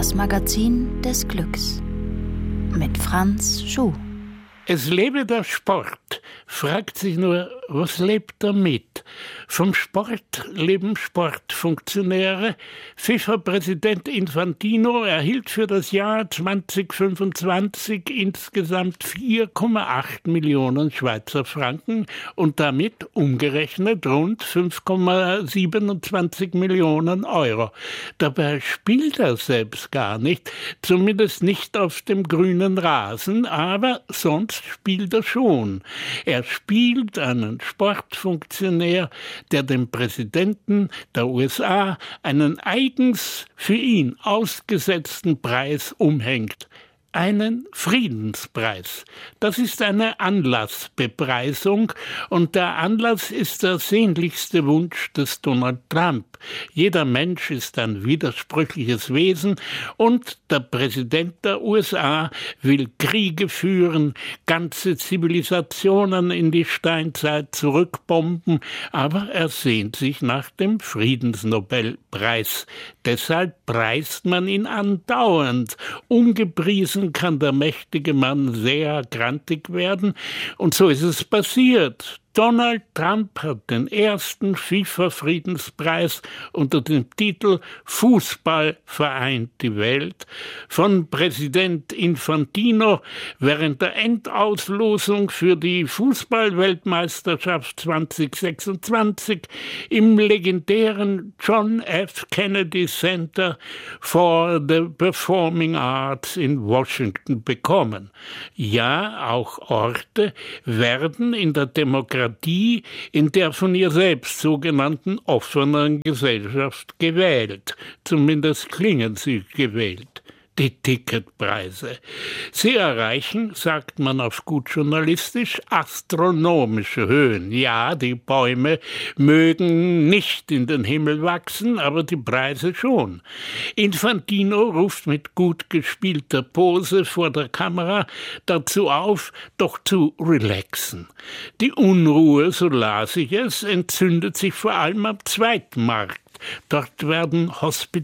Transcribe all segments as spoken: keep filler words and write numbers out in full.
Das Magazin des Glücks mit Franz Schuh. Es lebe der Sport, fragt sich nur, was lebt damit? Vom Sport leben Sportfunktionäre. FIFA-Präsident Infantino erhielt für das Jahr zweitausendfünfundzwanzig insgesamt vier Komma acht Millionen Schweizer Franken und damit umgerechnet rund fünf Komma siebenundzwanzig Millionen Euro. Dabei spielt er selbst gar nicht, zumindest nicht auf dem grünen Rasen, aber sonst spielt er schon. Er spielt einen Sportfunktionär, der dem Präsidenten der U S A einen eigens für ihn ausgesetzten Preis umhängt. Einen Friedenspreis. Das ist eine Anlassbepreisung und der Anlass ist der sehnlichste Wunsch des Donald Trump. Jeder Mensch ist ein widersprüchliches Wesen und der Präsident der U S A will Kriege führen, ganze Zivilisationen in die Steinzeit zurückbomben, aber er sehnt sich nach dem Friedensnobelpreis. Deshalb preist man ihn andauernd. Ungepriesen kann der mächtige Mann sehr grantig werden. Und so ist es passiert. Donald Trump hat den ersten FIFA-Friedenspreis unter dem Titel Fußball vereint die Welt von Präsident Infantino während der Endauslosung für die Fußball-Weltmeisterschaft zweitausendsechsundzwanzig im legendären John F. Kennedy Center for the Performing Arts in Washington bekommen. Ja, auch Orte werden in der Demokratie in der von ihr selbst sogenannten offenen Gesellschaft gewählt. Zumindest klingen sie gewählt. Die Ticketpreise. Sie erreichen, sagt man auf gut journalistisch, astronomische Höhen. Ja, die Bäume mögen nicht in den Himmel wachsen, aber die Preise schon. Infantino ruft mit gut gespielter Pose vor der Kamera dazu auf, doch zu relaxen. Die Unruhe, so las ich es, entzündet sich vor allem am Zweitmarkt. Dort werden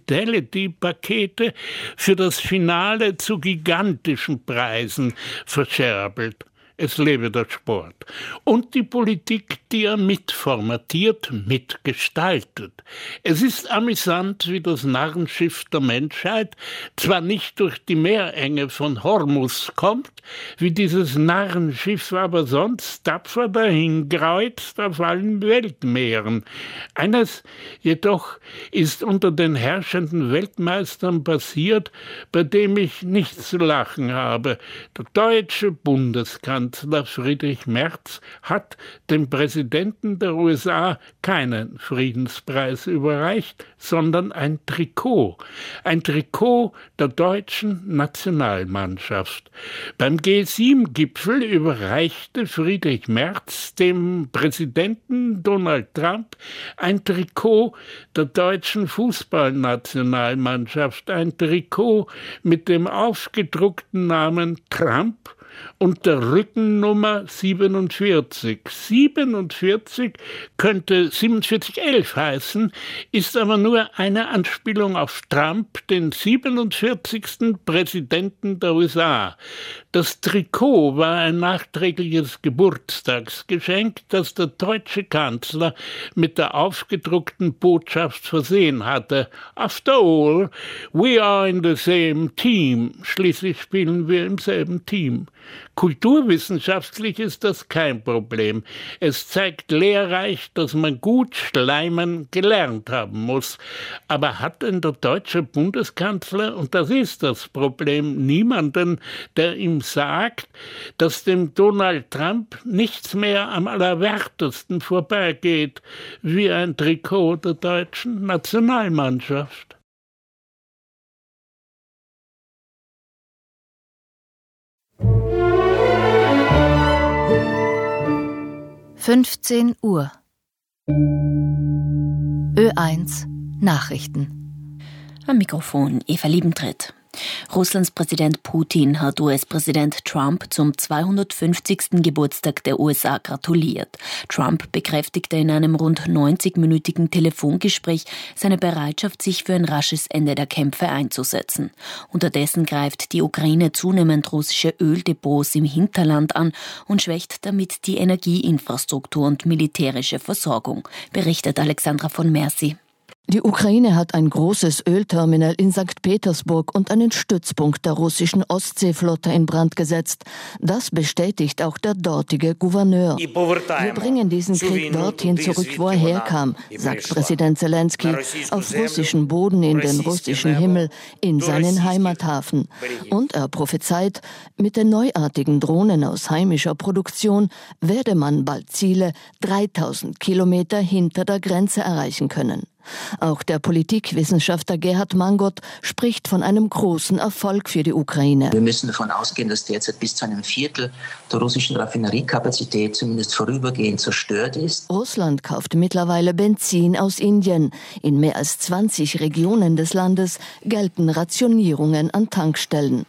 Hospitality-Pakete für das Finale zu gigantischen Preisen verscherbelt. Es lebe der Sport. Und die Politik, die er mitformatiert, mitgestaltet. Es ist amüsant, wie das Narrenschiff der Menschheit zwar nicht durch die Meerenge von Hormuz kommt, wie dieses Narrenschiff aber sonst tapfer dahinkreuzt auf allen Weltmeeren. Eines jedoch ist unter den herrschenden Weltmeistern passiert, bei dem ich nicht zu lachen habe. Der deutsche Bundeskanzler Friedrich Merz hat dem Präsidenten der U S A keinen Friedenspreis überreicht, sondern ein Trikot. Ein Trikot der deutschen Nationalmannschaft. Beim G sieben Gipfel überreichte Friedrich Merz dem Präsidenten Donald Trump ein Trikot der deutschen Fußballnationalmannschaft. Ein Trikot mit dem aufgedruckten Namen Trump und der Rückennummer siebenundvierzig. siebenundvierzig könnte siebenundvierzig elf heißen, ist aber nur eine Anspielung auf Trump, den siebenundvierzigsten Präsidenten der U S A. Das Trikot war ein nachträgliches Geburtstagsgeschenk, das der deutsche Kanzler mit der aufgedruckten Botschaft versehen hatte. After all, we are in the same team. Schließlich spielen wir im selben Team. Kulturwissenschaftlich ist das kein Problem. Es zeigt lehrreich, dass man gut schleimen gelernt haben muss. Aber hat denn der deutsche Bundeskanzler, und das ist das Problem, niemanden, der ihm sagt, dass dem Donald Trump nichts mehr am allerwertesten vorbeigeht, wie ein Trikot der deutschen Nationalmannschaft? fünfzehn Uhr. Ö eins Nachrichten. Am Mikrofon Eva Liebentritt. Russlands Präsident Putin hat U S-Präsident Trump zum zweihundertfünfzigsten Geburtstag der U S A gratuliert. Trump bekräftigte in einem rund neunzigminütigen Telefongespräch seine Bereitschaft, sich für ein rasches Ende der Kämpfe einzusetzen. Unterdessen greift die Ukraine zunehmend russische Öldepots im Hinterland an und schwächt damit die Energieinfrastruktur und militärische Versorgung, berichtet Alexandra von Mercy. Die Ukraine hat ein großes Ölterminal in Sankt Petersburg und einen Stützpunkt der russischen Ostseeflotte in Brand gesetzt. Das bestätigt auch der dortige Gouverneur. Wir bringen diesen Krieg dorthin zurück, wo er herkam, sagt Präsident Zelensky, auf russischen Boden, in den russischen Himmel, in seinen Heimathafen. Und er prophezeit, mit den neuartigen Drohnen aus heimischer Produktion werde man bald Ziele dreitausend Kilometer hinter der Grenze erreichen können. Auch der Politikwissenschaftler Gerhard Mangot spricht von einem großen Erfolg für die Ukraine. Wir müssen davon ausgehen, dass derzeit bis zu einem Viertel der russischen Raffineriekapazität zumindest vorübergehend zerstört ist. Russland kauft mittlerweile Benzin aus Indien. In mehr als zwanzig Regionen des Landes gelten Rationierungen an Tankstellen.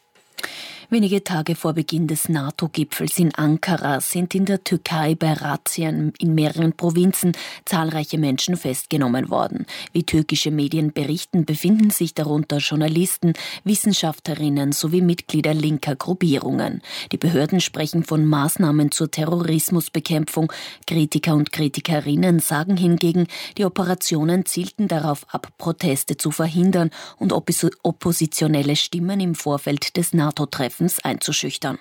Wenige Tage vor Beginn des NATO-Gipfels in Ankara sind in der Türkei bei Razzien in mehreren Provinzen zahlreiche Menschen festgenommen worden. Wie türkische Medien berichten, befinden sich darunter Journalisten, Wissenschaftlerinnen sowie Mitglieder linker Gruppierungen. Die Behörden sprechen von Maßnahmen zur Terrorismusbekämpfung. Kritiker und Kritikerinnen sagen hingegen, die Operationen zielten darauf ab, Proteste zu verhindern und oppos- oppositionelle Stimmen im Vorfeld des NATO-Treffens einzuschüchtern.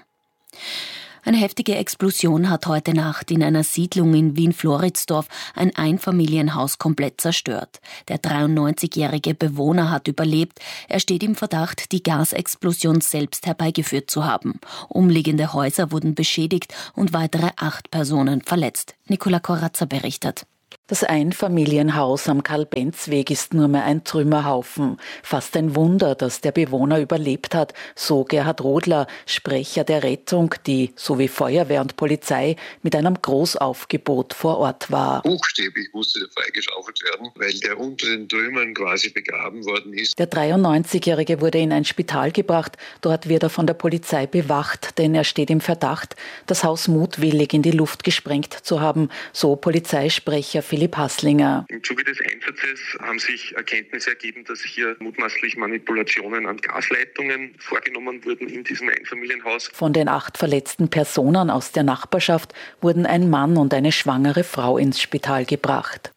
Eine heftige Explosion hat heute Nacht in einer Siedlung in Wien-Floridsdorf ein Einfamilienhaus komplett zerstört. Der dreiundneunzigjährige Bewohner hat überlebt. Er steht im Verdacht, die Gasexplosion selbst herbeigeführt zu haben. Umliegende Häuser wurden beschädigt und weitere acht Personen verletzt. Nicola Corazza berichtet. Das Einfamilienhaus am Karl-Benz-Weg ist nur mehr ein Trümmerhaufen. Fast ein Wunder, dass der Bewohner überlebt hat, so Gerhard Rodler, Sprecher der Rettung, die, so wie Feuerwehr und Polizei, mit einem Großaufgebot vor Ort war. Buchstäblich musste der freigeschaufelt werden, weil der unter den Trümmern quasi begraben worden ist. Der dreiundneunzigjährige wurde in ein Spital gebracht. Dort wird er von der Polizei bewacht, denn er steht im Verdacht, das Haus mutwillig in die Luft gesprengt zu haben, so Polizeisprecher Philipp Hasslinger. Im Zuge des Einsatzes haben sich Erkenntnisse ergeben, dass hier mutmaßlich Manipulationen an Gasleitungen vorgenommen wurden in diesem Einfamilienhaus. Von den acht verletzten Personen aus der Nachbarschaft wurden ein Mann und eine schwangere Frau ins Spital gebracht.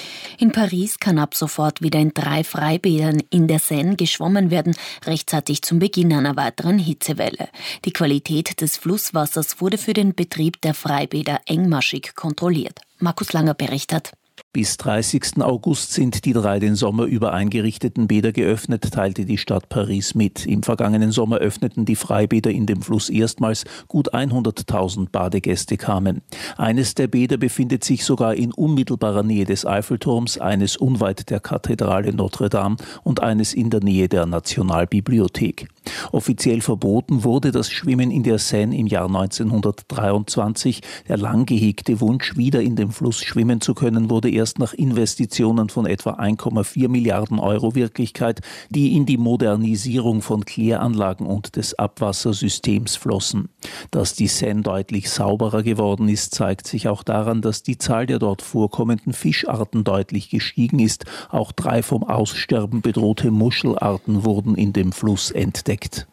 In Paris kann ab sofort wieder in drei Freibädern in der Seine geschwommen werden, rechtzeitig zum Beginn einer weiteren Hitzewelle. Die Qualität des Flusswassers wurde für den Betrieb der Freibäder engmaschig kontrolliert. Markus Langer berichtet. Bis dreißigsten August sind die drei den Sommer über eingerichteten Bäder geöffnet, teilte die Stadt Paris mit. Im vergangenen Sommer öffneten die Freibäder in dem Fluss erstmals. Gut hunderttausend Badegäste kamen. Eines der Bäder befindet sich sogar in unmittelbarer Nähe des Eiffelturms, eines unweit der Kathedrale Notre Dame und eines in der Nähe der Nationalbibliothek. Offiziell verboten wurde das Schwimmen in der Seine im Jahr neunzehnhundertdreiundzwanzig. Der lang gehegte Wunsch, wieder in dem Fluss schwimmen zu können, wurde erst nach Investitionen von etwa ein Komma vier Milliarden Euro Wirklichkeit, die in die Modernisierung von Kläranlagen und des Abwassersystems flossen. Dass die Seine deutlich sauberer geworden ist, zeigt sich auch daran, dass die Zahl der dort vorkommenden Fischarten deutlich gestiegen ist. Auch drei vom Aussterben bedrohte Muschelarten wurden in dem Fluss entdeckt.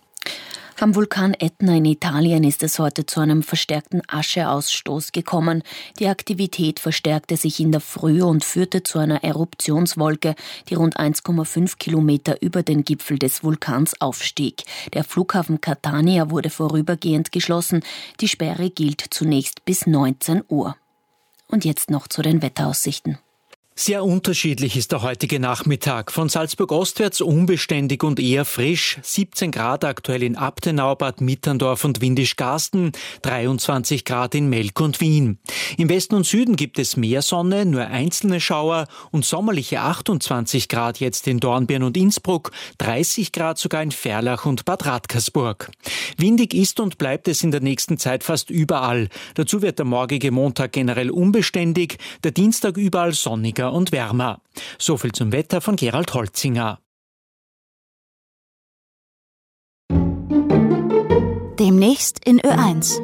Am Vulkan Etna in Italien ist es heute zu einem verstärkten Ascheausstoß gekommen. Die Aktivität verstärkte sich in der Früh und führte zu einer Eruptionswolke, die rund eins Komma fünf Kilometer über den Gipfel des Vulkans aufstieg. Der Flughafen Catania wurde vorübergehend geschlossen. Die Sperre gilt zunächst bis neunzehn Uhr. Und jetzt noch zu den Wetteraussichten. Sehr unterschiedlich ist der heutige Nachmittag. Von Salzburg ostwärts unbeständig und eher frisch. siebzehn Grad aktuell in Abtenau, Bad Mitterndorf und Windischgarsten, dreiundzwanzig Grad in Melk und Wien. Im Westen und Süden gibt es mehr Sonne, nur einzelne Schauer und sommerliche achtundzwanzig Grad jetzt in Dornbirn und Innsbruck, dreißig Grad sogar in Ferlach und Bad Radkersburg. Windig ist und bleibt es in der nächsten Zeit fast überall. Dazu wird der morgige Montag generell unbeständig, der Dienstag überall sonniger und wärmer. So viel zum Wetter von Gerald Holzinger. Demnächst in Ö eins.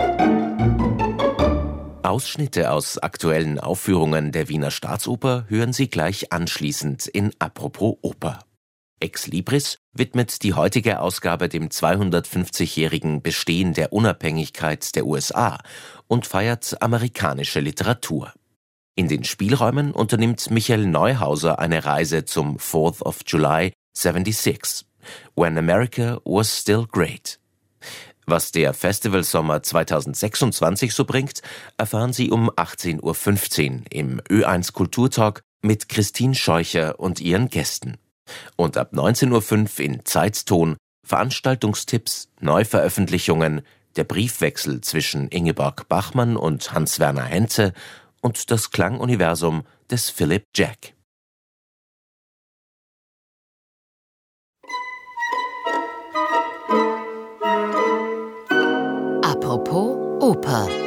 Ausschnitte aus aktuellen Aufführungen der Wiener Staatsoper hören Sie gleich anschließend in Apropos Oper. Ex Libris widmet die heutige Ausgabe dem zweihundertfünfzigjährigen Bestehen der Unabhängigkeit der U S A und feiert amerikanische Literatur. In den Spielräumen unternimmt Michael Neuhauser eine Reise zum fourth of July seventy-six, When America Was Still Great. Was der Festivalsommer zweitausendsechsundzwanzig so bringt, erfahren Sie um achtzehn Uhr fünfzehn im Ö eins Kulturtalk mit Christine Scheucher und ihren Gästen. Und ab neunzehn Uhr fünf in Zeitton Veranstaltungstipps, Neuveröffentlichungen, der Briefwechsel zwischen Ingeborg Bachmann und Hans-Werner Henze und das Klanguniversum des Philip Jack. Apropos Oper.